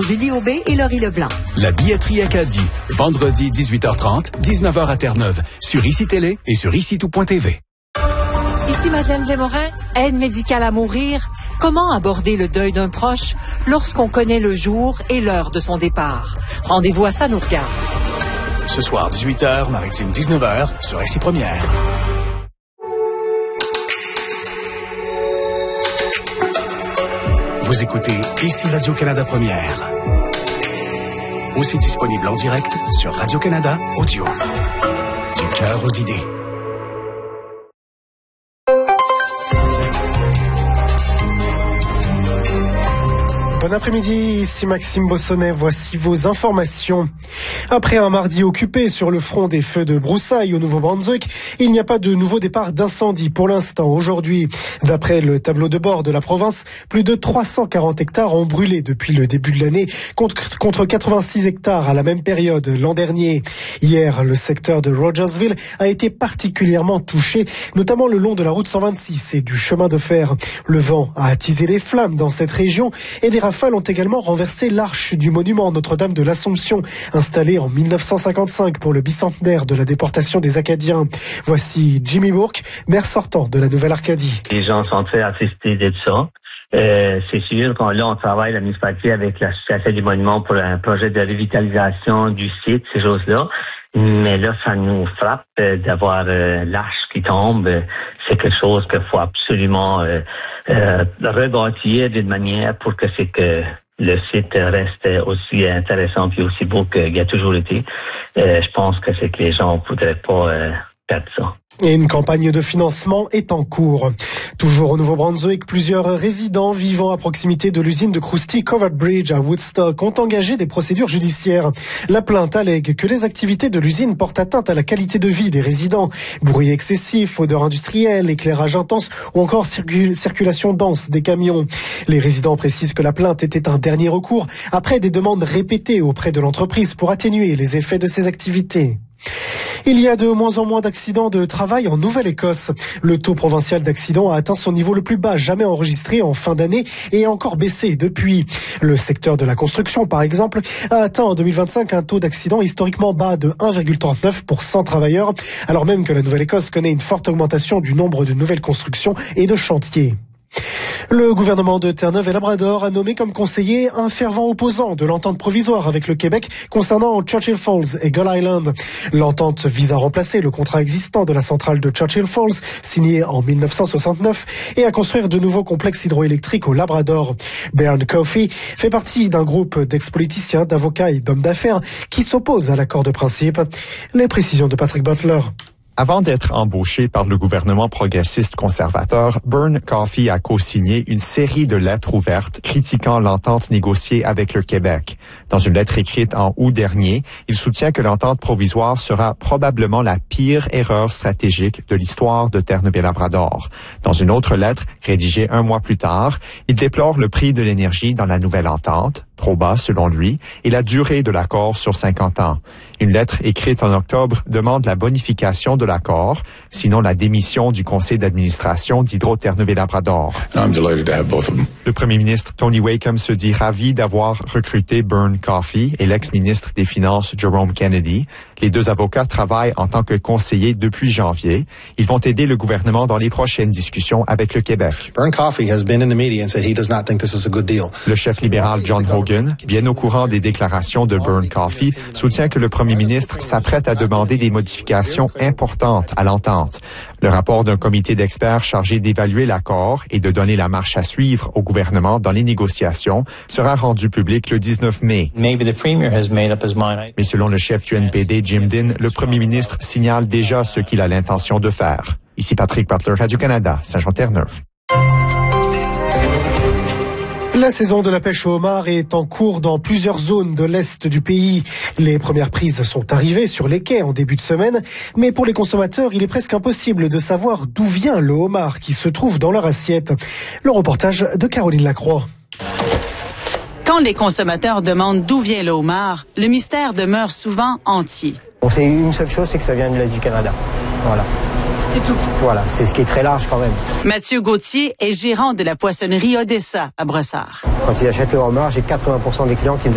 Julie Aubé et Laurie Leblanc. La billetterie Acadie, vendredi 18h30, 19h à Terre-Neuve, sur ICI Télé et sur ICITout.tv. Ici Madeleine Desmorin, aide médicale à mourir. Comment aborder le deuil d'un proche lorsqu'on connaît le jour et l'heure de son départ? Rendez-vous à Ça nous regarde. Ce soir, 18h, Maritime 19h, sur ICI Première. Vous écoutez ici Radio-Canada Première. Aussi disponible en direct sur Radio-Canada Audio. Du cœur aux idées. Bon après-midi, ici Maxime Bossonnet, voici vos informations. Après un mardi occupé sur le front des feux de broussailles au Nouveau-Brunswick, il n'y a pas de nouveau départ d'incendie pour l'instant aujourd'hui. D'après le tableau de bord de la province, plus de 340 hectares ont brûlé depuis le début de l'année, contre 86 hectares à la même période l'an dernier. Hier, le secteur de Rogersville a été particulièrement touché, notamment le long de la route 126 et du chemin de fer. Le vent a attisé les flammes dans cette région et des rafales ont également renversé l'arche du monument Notre-Dame de l'Assomption, installée en 1955 pour le bicentenaire de la déportation des Acadiens. Voici Jimmy Bourque, maire sortant de la Nouvelle-Arcadie. Les gens sont très assistés de ça. C'est sûr qu'on travaille la municipalité avec l'association du monument pour un projet de revitalisation du site, ces choses-là. Mais là, ça nous frappe d'avoir l'arche qui tombe. C'est quelque chose qu'il faut absolument rebâtir d'une manière pour que le site reste aussi intéressant puis aussi beau qu'il a toujours été. Je pense que c'est que les gens ne voudraient pas perdre ça. Et une campagne de financement est en cours. Toujours au Nouveau-Brunswick, plusieurs résidents vivant à proximité de l'usine de Krusty Covered Bridge à Woodstock ont engagé des procédures judiciaires. La plainte allègue que les activités de l'usine portent atteinte à la qualité de vie des résidents. Bruit excessif, odeur industrielle, éclairage intense ou encore circulation dense des camions. Les résidents précisent que la plainte était un dernier recours après des demandes répétées auprès de l'entreprise pour atténuer les effets de ces activités. Il y a de moins en moins d'accidents de travail en Nouvelle-Écosse. Le taux provincial d'accidents a atteint son niveau le plus bas jamais enregistré en fin d'année et a encore baissé depuis. Le secteur de la construction, par exemple, a atteint en 2025 un taux d'accidents historiquement bas de 1,39 pour 100 travailleurs, alors même que la Nouvelle-Écosse connaît une forte augmentation du nombre de nouvelles constructions et de chantiers. Le gouvernement de Terre-Neuve et Labrador a nommé comme conseiller un fervent opposant de l'entente provisoire avec le Québec concernant Churchill Falls et Gull Island. L'entente vise à remplacer le contrat existant de la centrale de Churchill Falls, signé en 1969, et à construire de nouveaux complexes hydroélectriques au Labrador. Bern Coffey fait partie d'un groupe d'ex-politiciens, d'avocats et d'hommes d'affaires qui s'opposent à l'accord de principe. Les précisions de Patrick Butler. Avant d'être embauché par le gouvernement progressiste conservateur, Bern Coffey a co-signé une série de lettres ouvertes critiquant l'entente négociée avec le Québec. Dans une lettre écrite en août dernier, il soutient que l'entente provisoire sera probablement la pire erreur stratégique de l'histoire de Terre-Neuve et Labrador. Dans une autre lettre, rédigée un mois plus tard, il déplore le prix de l'énergie dans la nouvelle entente, trop bas selon lui, et la durée de l'accord sur 50 ans. Une lettre écrite en octobre demande la bonification de l'accord, sinon la démission du conseil d'administration d'Hydro-Terre-Neuve et Labrador. Le premier ministre Tony Wakeham se dit ravi d'avoir recruté Bern Coffey et l'ex-ministre des Finances Jerome Kennedy. Les deux avocats travaillent en tant que conseillers depuis janvier. Ils vont aider le gouvernement dans les prochaines discussions avec le Québec. Le chef libéral John Hogan, bien au courant des déclarations de Bern Coffey, soutient que le premier ministre s'apprête à demander des modifications importantes à l'entente. Le rapport d'un comité d'experts chargé d'évaluer l'accord et de donner la marche à suivre au gouvernement dans les négociations sera rendu public le 19 mai. Mais selon le chef du NPD, Jim Dean, le premier ministre signale déjà ce qu'il a l'intention de faire. Ici Patrick Butler, Radio-Canada, Saint-Jean-Terre-Neuve. La saison de la pêche au homard est en cours dans plusieurs zones de l'Est du pays. Les premières prises sont arrivées sur les quais en début de semaine, mais pour les consommateurs, il est presque impossible de savoir d'où vient le homard qui se trouve dans leur assiette. Le reportage de Caroline Lacroix. Quand les consommateurs demandent d'où vient le homard, le mystère demeure souvent entier. On sait une seule chose, c'est que ça vient de l'Est du Canada. Voilà. C'est tout. Voilà, c'est ce qui est très large quand même. Mathieu Gauthier est gérant de la poissonnerie Odessa à Brossard. Quand ils achètent le homard, j'ai 80% des clients qui me